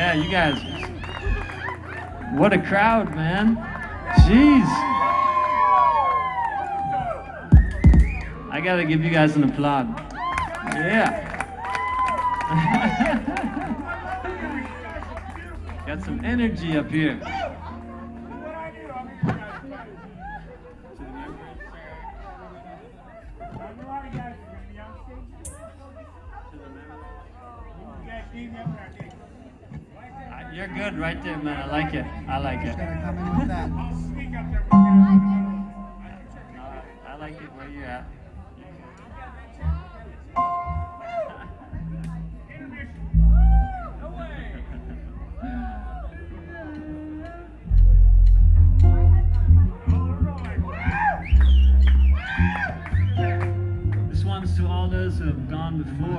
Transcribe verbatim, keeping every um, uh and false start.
Yeah, you guys. What a crowd, man. Jeez. I gotta give you guys an applaud. Yeah. Got some energy up here. You're good right there, man. I like it. I like it. I like it where you're at. This one's to all those who have gone before.